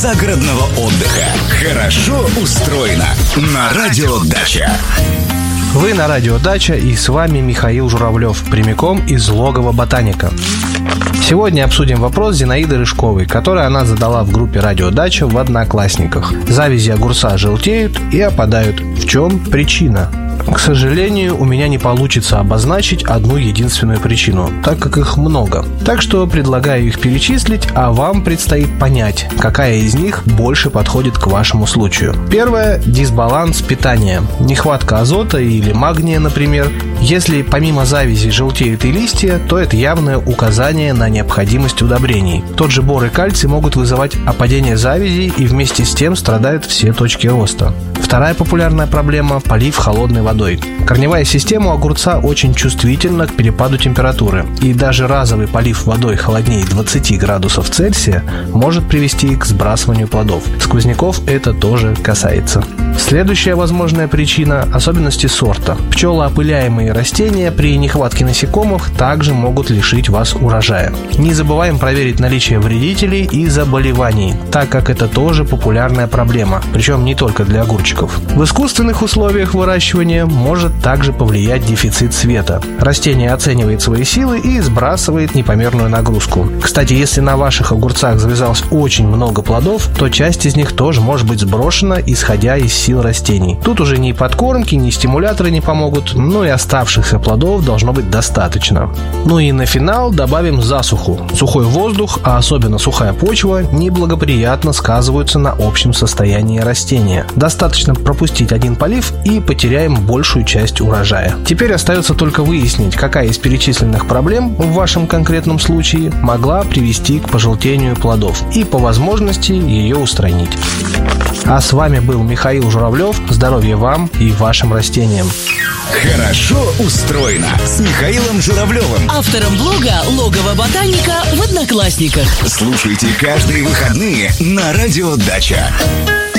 загородного отдыха. Хорошо устроено на Радио Дача. Вы на Радио Дача, и с вами Михаил Журавлев, прямиком из логова ботаника. Сегодня обсудим вопрос Зинаиды Рыжковой, который она задала в группе Радио Дача в Одноклассниках. Завязи огурца желтеют и опадают. В чем причина? К сожалению, у меня не получится обозначить одну единственную причину, так как их много. Так что предлагаю их перечислить, а вам предстоит понять, какая из них больше подходит к вашему случаю. Первое – дисбаланс питания. Нехватка азота или магния, например. Если помимо завязи желтеют и листья, то это явное указание на необходимость удобрений. Тот же бор и кальций могут вызывать опадение завязей, и вместе с тем страдают все точки роста. Вторая популярная проблема – полив холодной водой. Корневая система у огурца очень чувствительна к перепаду температуры, и даже разовый полив водой холоднее 20 градусов Цельсия может привести к сбрасыванию плодов. Сквозняков это тоже касается. Следующая возможная причина – особенности сорта. Пчелоопыляемые растения при нехватке насекомых также могут лишить вас урожая. Не забываем проверить наличие вредителей и заболеваний, так как это тоже популярная проблема, причем не только для огурчиков. В искусственных условиях выращивания может также повлиять дефицит света. Растение оценивает свои силы и сбрасывает непомерную нагрузку. Кстати, если на ваших огурцах завязалось очень много плодов, то часть из них тоже может быть сброшена, исходя из сил растений. Тут уже ни подкормки, ни стимуляторы не помогут, но и оставшихся плодов должно быть достаточно. Ну и на финал добавим засуху. Сухой воздух, а особенно сухая почва, неблагоприятно сказываются на общем состоянии растения. Достаточно пропустить один полив и потеряем большую часть урожая. Теперь остается только выяснить, какая из перечисленных проблем в вашем конкретном случае могла привести к пожелтению плодов, и по возможности ее устранить. А с вами был Михаил Журавлев. Здоровья вам и вашим растениям. Хорошо устроено с Михаилом Журавлевым, автором блога «Логово ботаника» в Одноклассниках. Слушайте каждые выходные на Радио Дача.